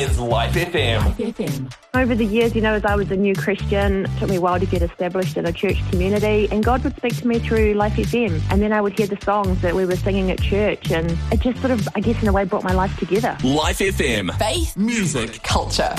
It's Life FM. Over the years, as I was a new Christian, it took me a while to get established in a church community, and God would speak to me through Life FM. And then I would hear the songs that we were singing at church, and it just sort of, I guess in a way, brought my life together. Life FM. Faith, music, culture.